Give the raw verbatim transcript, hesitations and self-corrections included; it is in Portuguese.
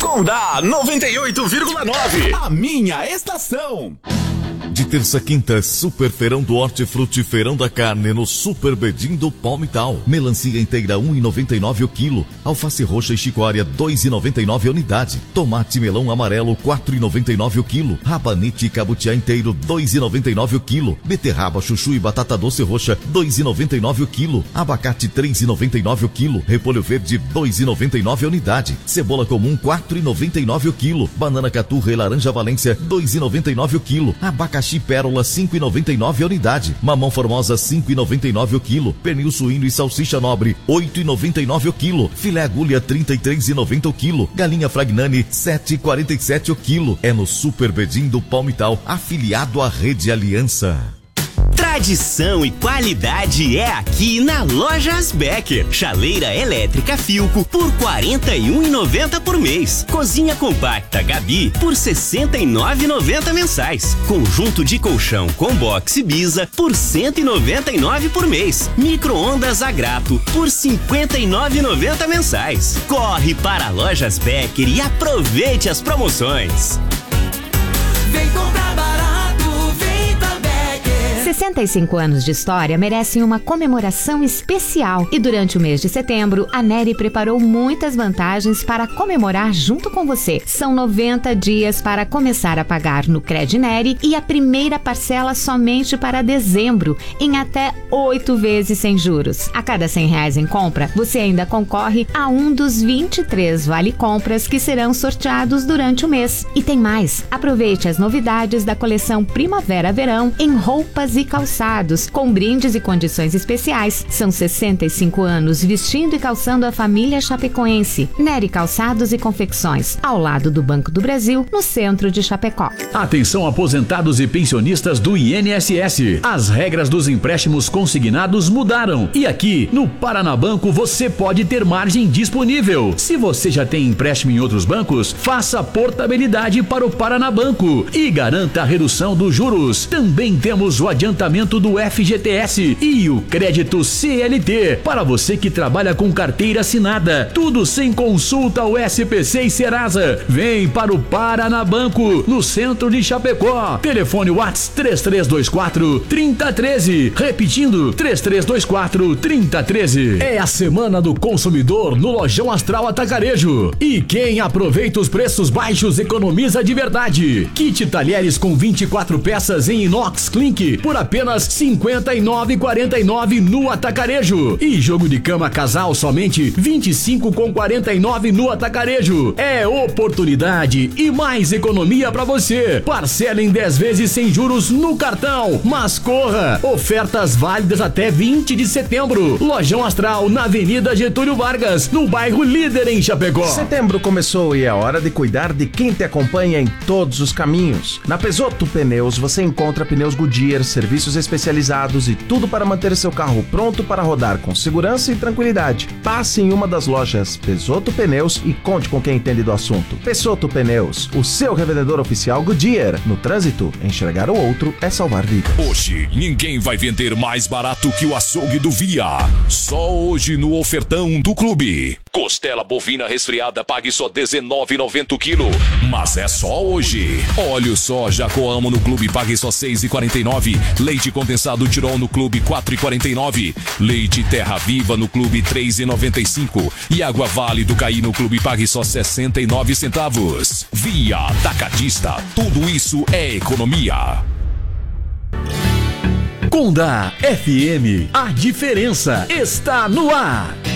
Condá noventa e oito vírgula nove. A minha estação. De terça a quinta, Super Feirão do Hortifruti, Feirão da Carne no Super Bedim do Palmital. Melancia inteira um real e noventa e nove o quilo. Alface roxa e chicória dois reais e noventa e nove a unidade. Tomate melão amarelo quatro reais e noventa e nove o quilo. Rabanete e cabutiá inteiro dois reais e noventa e nove o quilo. Beterraba, chuchu e batata doce roxa dois reais e noventa e nove o quilo. Abacate três reais e noventa e nove o quilo. Repolho verde dois reais e noventa e nove a unidade. Cebola comum quatro reais e noventa e nove o quilo. Banana caturra e laranja Valência dois reais e noventa e nove o quilo. Abacaxi pérola cinco reais e noventa e nove a unidade. Mamão formosa cinco reais e noventa e nove o quilo. Pernil suíno e salsicha nobre oito reais e noventa e nove o quilo. Filé agulha trinta e três reais e noventa o quilo. Galinha Fragnani sete reais e quarenta e sete o quilo. É no Super Bedim do Palmital, afiliado à Rede Aliança. Tradição e qualidade é aqui na Lojas Becker. Chaleira elétrica Filco por quarenta e um reais e noventa centavos por mês. Cozinha compacta Gabi por sessenta e nove reais e noventa centavos mensais. Conjunto de colchão com box Biza por cento e noventa e nove reais por mês. Micro-ondas Agrato por cinquenta e nove reais e noventa centavos mensais. Corre para Lojas Becker e aproveite as promoções. Vem comprar barato. sessenta e cinco anos de história merecem uma comemoração especial e durante o mês de setembro, a Neri preparou muitas vantagens para comemorar junto com você. São noventa dias para começar a pagar no Cred Neri e a primeira parcela somente para dezembro, em até oito vezes sem juros. A cada cem reais em compra, você ainda concorre a um dos vinte e três vale-compras que serão sorteados durante o mês. E tem mais, aproveite as novidades da coleção Primavera-Verão em roupas e calçados, com brindes e condições especiais. São sessenta e cinco anos vestindo e calçando a família chapecoense. Neri Calçados e Confecções, ao lado do Banco do Brasil, no centro de Chapecó. Atenção aposentados e pensionistas do I N S S. As regras dos empréstimos consignados mudaram e aqui no Paranabanco você pode ter margem disponível. Se você já tem empréstimo em outros bancos, faça portabilidade para o Paranabanco e garanta a redução dos juros. Também temos o adiantamento do F G T S e o crédito C L T para você que trabalha com carteira assinada. Tudo sem consulta ao S P C e Serasa. Vem para o Paranabanco, no centro de Chapecó. Telefone WhatsApp três três dois quatro, três zero um três. Repetindo, três três dois quatro, três zero um três. É a semana do consumidor no Lojão Astral Atacarejo. E quem aproveita os preços baixos economiza de verdade. Kit talheres com vinte e quatro peças em inox Clink por apenas cinquenta e nove reais e quarenta e nove centavos no Atacarejo. E jogo de cama casal somente vinte e cinco reais com quarenta e nove centavos no Atacarejo. É oportunidade e mais economia pra você. Parcela em dez vezes sem juros no cartão. Mas corra! Ofertas válidas até vinte de setembro. Lojão Astral na Avenida Getúlio Vargas, no bairro Líder em Chapecó. Setembro começou e é hora de cuidar de quem te acompanha em todos os caminhos. Na Peugeot Pneus você encontra pneus Goodyear, serviços especializados e tudo para manter seu carro pronto para rodar com segurança e tranquilidade. Passe em uma das lojas Peugeot Pneus e conte com quem entende do assunto. Peugeot Pneus, o seu revendedor oficial Goodyear. No trânsito, enxergar o outro é salvar vidas. Hoje, ninguém vai vender mais barato que o açougue do Via. Só hoje no ofertão do clube. Costela bovina resfriada, pague só dezenove reais e noventa centavos o quilo. Mas é só hoje. Óleo soja Coamo no clube, pague só seis reais e quarenta e nove centavos. Leite condensado Tirol no clube, quatro reais e quarenta e nove centavos. Leite Terra Viva no clube, três reais e noventa e cinco centavos. E Água Vale do Caí no clube, pague só sessenta e nove centavos. Via Atacadista, tudo isso é economia. Condá F M, a diferença está no ar.